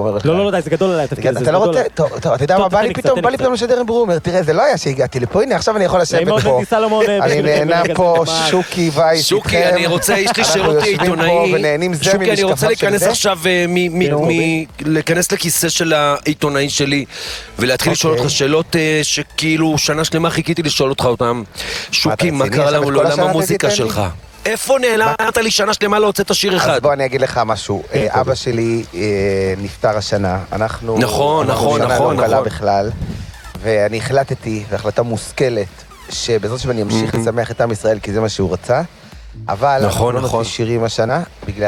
אומר לך. לא, די, זה גדול עליי, התפקיד הזה. אתה לא רוצה, טוב, אתה יודע מה, בא לי פתאום לשדר עם ברומר, תראה, זה לא היה שהגעתי לפה, הנה, עכשיו אני יכול לשבת פה. אני נהנה פה, שוקי וייס, שוקי, אני רוצה, יש לי שאלות עיתונאי. שוקי, אני רוצה להיכנס עכשיו, להיכנס לכיסא של העיתונאי שלי, ולהתחיל לשאול אותך שאלות שכאילו שנה שלמה חיכיתי לשאול אותך אותם. שוקי, מה קרה לנו לעולם המוזיקה שלך? איפה נעלמת לי שנה שלמה לא הוצאת שיר אחד? אז בוא אני אגיד לך משהו, אבא שלי נפטר השנה, אנחנו... נכון. בכלל, ואני החלטתי, והחלטה מושכלת, שבזאת שאני אמשיך לשמח את עם ישראל, כי זה מה שהוא רצה, אבל אנחנו לא נוציא שירים השנה,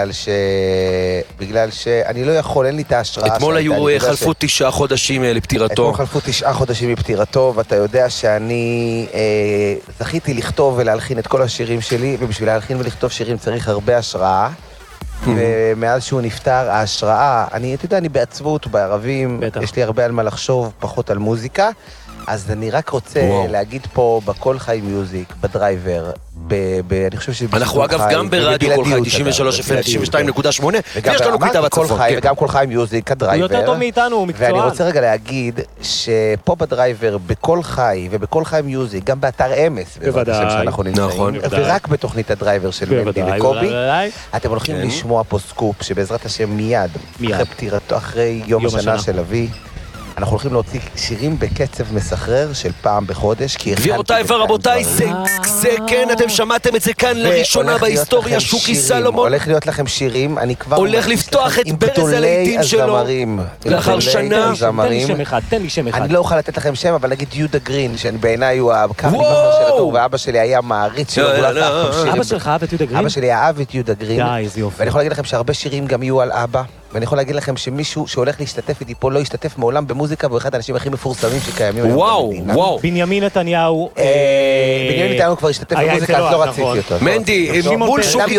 בגלל שאני לא יכול, אין לי את ההשראה. אתמול חלפו 9 חודשים לפטירתו. אתמול חלפו 9 חודשים לפטירתו, ואתה יודע שאני זכיתי לכתוב ולהלחין את כל השירים שלי, ובשביל להלחין ולכתוב שירים צריך הרבה השראה, ומאז שהוא נפטר, ההשראה, אתה יודע, אני בעצבות, בערבים, יש לי הרבה על מה לחשוב, פחות על מוזיקה, אז אני רק רוצה להגיד פה בכל חי מיוזיק, בדרייבר, אני חושב ש... אנחנו אגב גם ברדיו כל חי 93 92.8 ויש לנו קליטה בצפון. וגם כל חי מיוזיק, הדרייבר. הוא יותר טוב מאיתנו, הוא מקצוען. ואני רוצה רגע להגיד שפה בדרייבר, בכל חי ובכל חי מיוזיק, גם באתר אמס, בוודאי שאנחנו נמצאים, ורק בתוכנית הדרייבר של מנדי וקובי, אתם הולכים לשמוע פה סקופ שבעזרת השם מיד, אחרי יום השנה של אבי, אנחנו הולכים להוציא שירים בקצב מסחרר של פעם בחודש. גבירותיי ורבותיי, זה כן, אתם שמעתם את זה כאן לראשונה בהיסטוריה, שוקי סלומון. הולך להיות לכם שירים, אני כבר... הולך לפתוח את ברז הלעיתים שלו. לאחר שנה. תן לי שם אחד. אני לא אוכל לתת לכם שם, אבל נגיד יהודה גרין, שבעיניי הוא הקרני בחר של התור, ואבא שלי היה מעריץ שלו. אבא שלך אהב את יהודה גרין? אבא שלי אהב את יהודה גרין. די, איזה יופי. ואני יכול להגיד לכם שהרבה שירים גם יהיו על אבא. ואני יכול להגיד לכם שמישהו שהולך להשתתף איתי פה לא ישתתף מעולם במוזיקה, והוא אחד האנשים הכי מפורסמים שקיימים היום במדינה. וואו. בנימין נתניהו. בנימין נתניהו כבר השתתף במוזיקה, אז לא רציתי אותו. מנדי, מול שוקי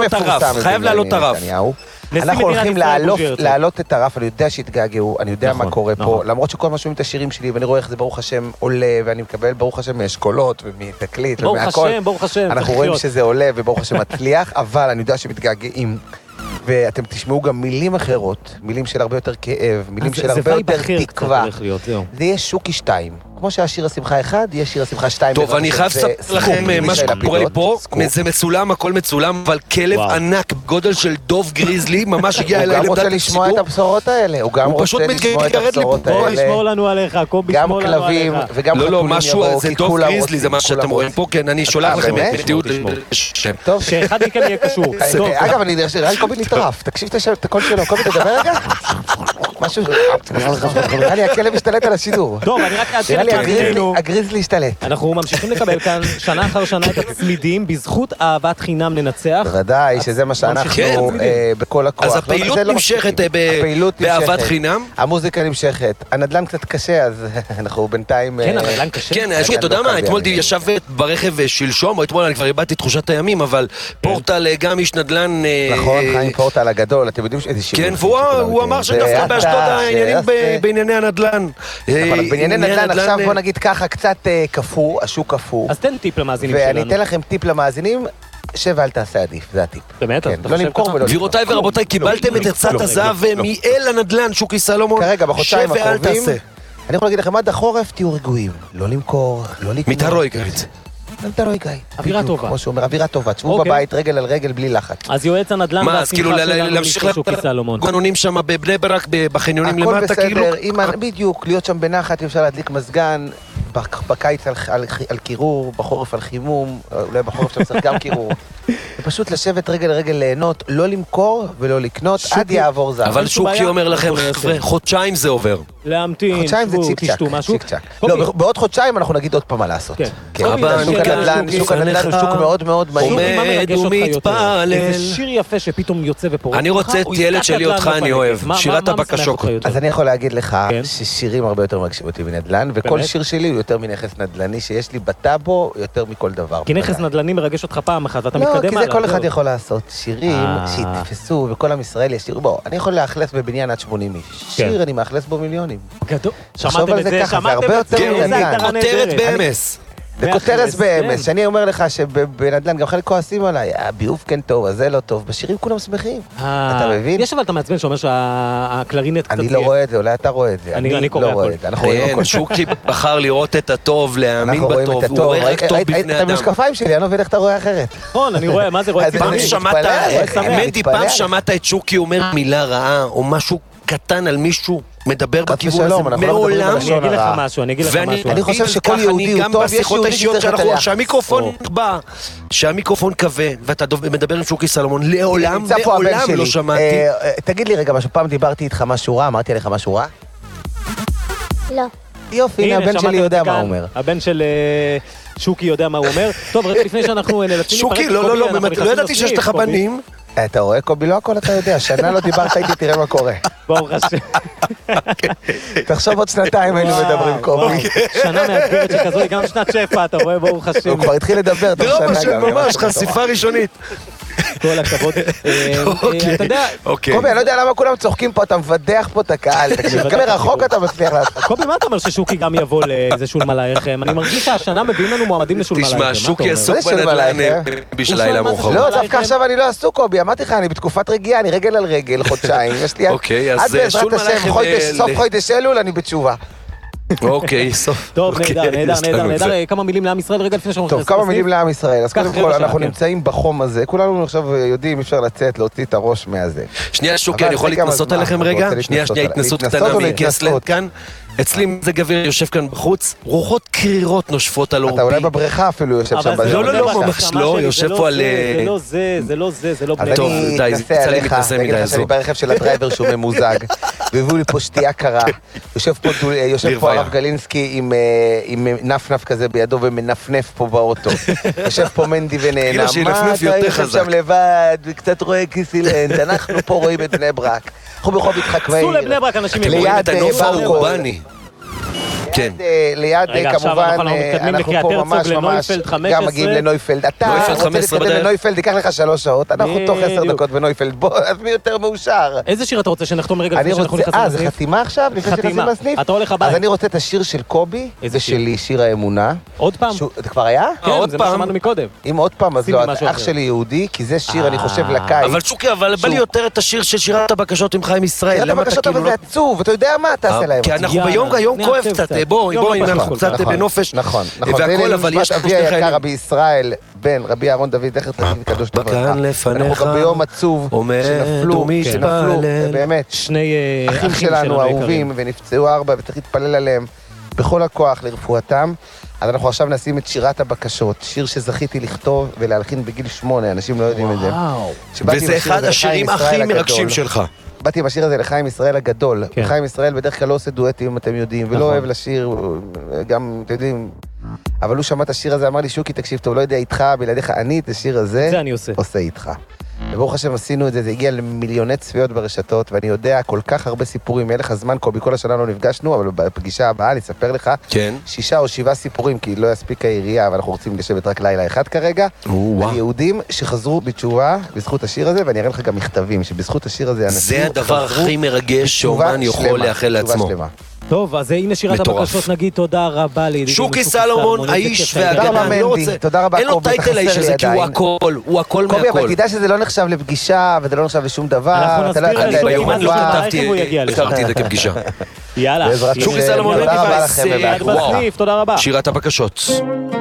חייב לעלות את הרף. אנחנו הולכים לעלות את הרף, אני יודע שהתגעגעו, אני יודע מה קורה פה, למרות שכל מה שומעים את השירים שלי, ואני רואה איך זה ברוך השם עולה, ואני מקבל ברוך השם מאשכולות ומתקליט ומהכל. ברוך השם. אנחנו רואים שזה עולה וברוך השם מצליח, אבל אני יודע שמתגעגעים. ואתם תשמעו גם מילים אחרות, מילים של הרבה יותר כאב, מילים של הרבה יותר תקווה. זה יהיה שוקי 2. כמו שהשיר השמחה 1, יהיה שיר השמחה 2. טוב, אני חייב לספר לכם מה שקורה פה, זה מצולם, הכל מצולם, אבל כלב ענק, גודל של דוב גריזלי, ממש הגיע אליי. הוא גם רוצה לשמוע את הבשורות האלה, הוא גם רוצה לשמוע את הבשורות האלה. קובי שמור לנו עליך, קובי שמור לנו עליך. גם כלבים וגם חתולים יבואו, זה דוב גריזלי, זה מה שאתם רואים פה, כן, אני שולח לכם את תיעוד לשם. טוב, שאחד מכם יהיה קשור. אגב, אני רק קובי נטרף, תקשיב את הקול שלו, קובי תדבר רגע? משהו, נראה לי הכלב השתלט על השידור. טוב, אני רק אעדכן הגריזלי השתלט. אנחנו ממשיכים לקבל כאן שנה אחר שנה את הצמידים, בזכות אהבת חינם לנצח. בוודאי, שזה מה שאנחנו בכל הכוח. אז הפעילות נמשכת באהבת חינם? המוזיקה נמשכת. הנדל"ן קצת קשה, אז אנחנו בינתיים... כן, הנדל"ן קשה. כן, אתה יודע מה, אתמול ישב ברכב שלשום, או אתמול אני כבר איבדתי תחושת הימים, אבל פורטל גם איש נדל"ן... נכון, חיים פורטל הגדול, אתם יודעים איזה שירים. כן, והוא אמר שדווקא באשדוד העניינים בענייני הנדל"ן. בענייני נדל"ן עכשיו בוא נגיד ככה, קצת קפוא, השוק קפוא. אז תן טיפ למאזינים שלנו. ואני אתן לכם טיפ למאזינים, שב ואל תעשה עדיף, זה הטיפ. באמת? לא למכור ולא... גבירותיי ורבותיי, קיבלתם את עצת הזהב מאל הנדל"ן, שוקי סלומון. כרגע, בחודשיים הקרובים, אני יכול להגיד לכם, עד החורף תהיו רגועים. לא למכור, לא לקנות. מתהרוי גרית. מתהרוי גיא. אווירה טובה. כמו שהוא אומר, אווירה טובה. תשבו בבית רגל על רגל בלי לחץ. אז יועץ הנדל"ן והשמחה שלנו נקרא שוקי סלומון. גנונים שם בבני ברק, בחניונים למטה, כאילו. הכל בסדר, בדיוק, להיות שם בנחת, אפשר להדליק מזגן, בקיץ על קירור, בחורף על חימום, אולי בחורף שם צריך גם קירור. ופשוט לשבת רגל לרגל ליהנות, לא למכור ולא לקנות, עד יעבור זמן. אבל שוקי אומר לכם, חודשיים זה עובר. להמתין, חודשיים זה צ'יק צ'ק. לא, בעוד חודשיים אנחנו נגיד עוד פעם מה לעשות. שוק הנדל"ן הוא שוק מאוד מאוד מהיר. עומד ומתפעל. איזה שיר יפה שפתאום יוצא ופורץ. אני רוצה את ילד שלי אותך אני אוהב. שירת הבקשוק. אז אני יכול להגיד לך ששירים הרבה יותר מגשים אותי מנדל"ן, וכל שיר שלי הוא יותר מנכס נדל"ני שיש לי בטאבו יותר מכל דבר. כי נכס נדל"ני מרגש אותך פעם אחת ואתה מתקדם הלאה. לא, כי זה כל אחד יכול לעשות. שירים שיתפסו וכל עם ישראל ישיר. בוא, אני יכול לאכלס בבניין עד 80 איש. שיר אני מאכלס בו מיליונים. גדול. שמעתם את זה? שמעתם את זה? כותרת באמס. וכותרס באמס, שאני אומר לך שבנדל"ן גם חלק כועסים עליי, ביוב כן טוב, אז זה לא טוב, בשירים כולם שמחים, אתה מבין? יש אבל אתה מעצבן שאומר שהקלרינט קצת... אני לא רואה את זה, אולי אתה רואה את זה, אני קורא הכל. שוקי בחר לראות את הטוב, להאמין בטוב, הוא רואה רק טוב בבני אדם. אתה משקפיים שלי, אני לא מבין איך אתה רואה אחרת. נכון, אני רואה, מה זה רואה? פעם שמעת את שוקי אומר מילה רעה, או משהו קטן על מישהו, מדבר בכיוון הזה, מעולם. אני אגיד לך משהו. אני חושב שכל יהודי הוא טוב, יש יהודי שצריך לתלח. שהמיקרופון נקבע, שהמיקרופון כבה, ואתה מדבר עם שוקי סלומון, לעולם לא שמעתי. תגיד לי רגע משהו, פעם דיברתי איתך משהו רע, אמרתי עליך משהו רע? לא. יופי, הנה הבן שלי יודע מה הוא אומר. הבן של שוקי יודע מה הוא אומר. טוב, רגע לפני שאנחנו נאלצים... שוקי, לא ידעתי שיש לך בנים. אתה רואה, קובי, לא הכל אתה יודע, שנה לא דיברת איתי, תראה מה קורה. ברוך השם. תחשוב עוד שנתיים היינו מדברים, קובי. שנה מאתגרת שכזו, היא גם שנת שפע, אתה רואה, ברוך השם. הוא כבר התחיל לדבר, תוך שנה גם. ממש, חשיפה ראשונית. כל הכבוד. אתה יודע... קובי, אני לא יודע למה כולם צוחקים פה, אתה מבדח פה את הקהל, תקשיב, כמה רחוק אתה מצליח לעשות. קובי, מה אתה אומר ששוקי גם יבוא לאיזה שול מלאכם? אני מרגיש שהשנה מביאים לנו מועמדים לשול מלאכם. תשמע, שוקי עסוק בנדל"ן בשביל לילה מאוחר. לא, דווקא עכשיו אני לא עסוק, קובי, אמרתי לך, אני בתקופת רגיעה, אני רגל על רגל, חודשיים, יש לי... אוקיי, אז שול מלאכם... סוף חודש אלול, אני בתשובה. אוקיי, סוף. טוב, נהדר. כמה מילים לעם ישראל רגע לפני שאנחנו... טוב, כמה מילים לעם ישראל. אז קודם כל, אנחנו נמצאים בחום הזה. כולנו עכשיו יודעים, אי אפשר לצאת, להוציא את הראש מהזה. שנייה, שוקי, אני יכול להתנסות עליכם רגע? שנייה, התנסות קטנה מקסלנד כאן. אצלי מזג אוויר יושב כאן בחוץ, רוחות קרירות נושפות על אורבי. אתה אולי בבריכה אפילו יושב שם. לא, ממש לא, יושב פה על... זה לא בני. טוב, די, יצא לי מתנסה מדי הזו. אני ברכב של הדרייבר שהוא ממוזג, והביאו לי פה שתייה קרה. יושב פה הרב גלינסקי עם נפנף כזה בידו ומנפנף פה באוטו. יושב פה מנדי ונהנה. מה אתה יושב שם לבד, וקצת רואה כיסילנד, אנחנו פה רואים את בני ברק. אנחנו ברחוב יצחק מאיר. סעו לבני ברק, אנשים רואים את הנוף האורבני. כן. ליד כמובן, אנחנו פה ממש גם מגיעים לנויפלד. אתה רוצה להתקדם לנויפלד, ייקח לך 3 שעות, אנחנו תוך 10 דקות בנויפלד. בוא, אז מי יותר מאושר? איזה שיר אתה רוצה שנחתום רגע לפני שאנחנו נכנסים לסניף? זה חתימה עכשיו? לפני שנכנסים לסניף? אתה הולך הבית. אז אני רוצה את השיר של קובי, ושלי, שיר האמונה. עוד פעם? זה כבר היה? כן, זה מה שמענו מקודם. אם עוד פעם, אז לא, אח שלי יהודי, כי זה שיר, אני חושב, לקיץ. אבל שוקי, אבל בא לי יותר את השיר של שירת הבקשות עם חיים ישראל. שירת הבקשות, אבל זה עצוב, אתה יודע מה תעשה להם? כי אנחנו ביום כואב קצת, בואי, אנחנו קצת בנופש. נכון, והכל, אבל יש אבי היקר רבי ישראל, בן רבי אהרון דוד, זכר צדיק וקדוש לברכה. אנחנו גם ביום עצוב, שנפלו, באמת, שני אחים שלנו אהובים, ונפצעו 4, וצריך להתפלל עליהם בכל הכוח לרפואתם. אז אנחנו עכשיו נשים את שירת הבקשות, שיר שזכיתי לכתוב ולהלחין בגיל 8, אנשים לא יודעים את זה. וזה אחד השירים הכי מרגשים שלך. באתי עם השיר הזה לחיים ישראל הגדול. חיים ישראל בדרך כלל לא עושה דואטים, אתם יודעים, ולא אוהב לשיר, גם, אתם יודעים, אבל הוא שמע את השיר הזה, אמר לי, שוקי, תקשיב טוב, לא יודע איתך, בלעדיך, אני את השיר הזה עושה איתך. וברוך השם עשינו את זה, זה הגיע למיליוני צפיות ברשתות, ואני יודע כל כך הרבה סיפורים, יהיה לך זמן, קובי, כל השנה לא נפגשנו, אבל בפגישה הבאה אני אספר לך 6 או 7 סיפורים, כי לא יספיק העירייה, אבל אנחנו רוצים לשבת רק לילה אחד כרגע, על יהודים שחזרו בתשובה בזכות השיר הזה, ואני אראה לך גם מכתבים, שבזכות השיר הזה אנשים זה הדבר הכי מרגש שאומן יכול לאחל לעצמו. טוב, אז הנה שירת הבקשות, נגיד תודה רבה לידידי. שוקי סלומון, האיש והגנה, אני לא רוצה, אין לו טייטל האיש הזה, כי הוא הכל מהכל. קובי, אבל תדע שזה לא נחשב לפגישה, וזה לא נחשב לשום דבר. אנחנו נסביר על שוקי, ביומן לא כתבתי את זה כפגישה. יאללה. שוקי סלומון, תודה רבה לכם, תודה רבה. שירת הבקשות.